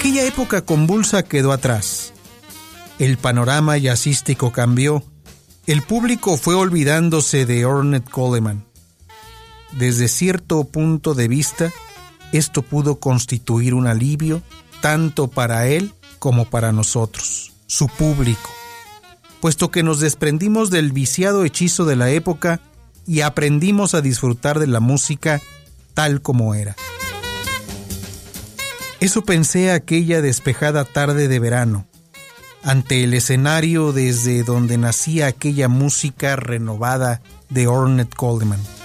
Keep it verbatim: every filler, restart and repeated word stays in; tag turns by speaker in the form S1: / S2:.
S1: Aquella época convulsa quedó atrás. El panorama jazzístico cambió. El público fue olvidándose de Ornette Coleman. Desde cierto punto de vista, esto pudo constituir un alivio tanto para él como para nosotros, su público, puesto que nos desprendimos del viciado hechizo de la época y aprendimos a disfrutar de la música tal como era. Eso pensé aquella despejada tarde de verano, ante el escenario desde donde nacía aquella música renovada de Ornette Coleman.